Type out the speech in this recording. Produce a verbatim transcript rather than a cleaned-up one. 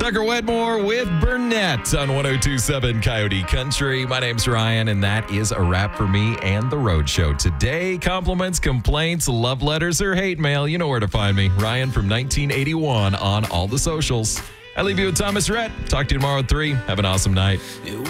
Tucker Wedmore with Burnett on one oh two point seven Coyote Country. My name's Ryan, and that is a wrap for me and The Road Show today. Compliments, complaints, love letters, or hate mail, you know where to find me. Ryan from nineteen eighty-one on all the socials. I leave you with Thomas Rhett. Talk to you tomorrow at three. Have an awesome night.